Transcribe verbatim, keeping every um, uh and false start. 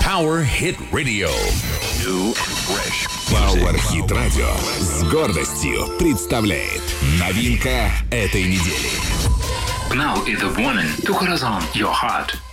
Power Hit Radio. New Fresh. Power Hit Radio с гордостью представляет новинка этой недели. Now is the warning to Corazon, your heart.